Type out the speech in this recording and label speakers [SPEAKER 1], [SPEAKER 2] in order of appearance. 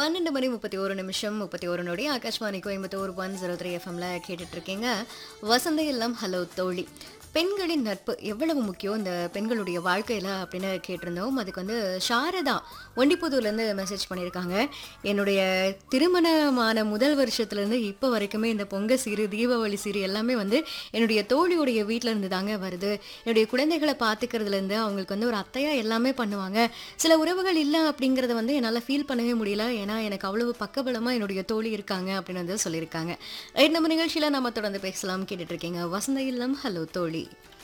[SPEAKER 1] 12 மணி 31 நிமிஷம் 31 நொடி ஆகாஷ்வாணி கோயம்புத்தூர் 103 எஃப்எம்ல கேட்டுட்டு இருக்கீங்க. வசந்த இல்லம் ஹலோ தோழி. பெண்களின் நட்பு எவ்வளவு முக்கியம் இந்த பெண்களுடைய வாழ்க்கையில அப்படின்னு கேட்டிருந்தோம். அதுக்கு வந்து சாரதா ஒண்டிப்புதூர்லேருந்து மெசேஜ் பண்ணியிருக்காங்க. என்னுடைய திருமணமான முதல் வருஷத்துலேருந்து இப்போ வரைக்குமே இந்த பொங்கல் சீரு, தீபாவளி சீரு எல்லாமே வந்து என்னுடைய தோழியுடைய வீட்டில் இருந்து தாங்க வருது. என்னுடைய குழந்தைகளை பார்த்துக்கிறதுலேருந்து அவங்களுக்கு வந்து ஒரு அத்தையா எல்லாமே பண்ணுவாங்க. சில உறவுகள் இல்லை அப்படிங்கிறத வந்து என்னால் ஃபீல் பண்ணவே முடியல. ஏன்னா எனக்கு அவ்வளவு பக்கபலமாக என்னுடைய தோழி இருக்காங்க அப்படின்னு வந்து சொல்லியிருக்காங்க. ரைட், நம்ம நிகழ்ச்சியில் நம்ம தொடர்ந்து பேசலாம். கேட்டுட்டு இருக்கீங்க வசந்த இல்லம் ஹலோ தோழி.